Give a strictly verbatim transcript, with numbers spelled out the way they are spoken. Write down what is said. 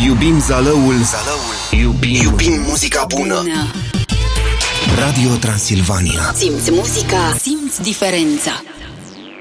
Iubim Zalăul, Zalăul. Iubim. Iubim muzica bună. bună Radio Transilvania. Simți muzica, simți diferența.